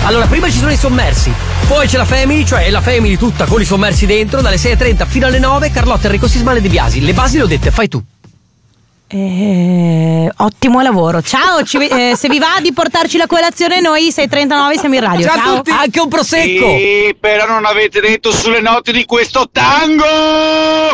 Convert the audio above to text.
Allora, prima ci sono i sommersi, poi c'è la Family, cioè la Family tutta con i sommersi dentro, dalle 6:30 fino alle 9, Carlotta, Enrico Sisma e De Biasi. Le basi le ho dette, fai tu. Ottimo lavoro. Ciao, se vi va di portarci la colazione, noi 6:39 siamo in radio. Ciao a tutti. Anche un prosecco. Sì, però non avete detto sulle note di questo tango.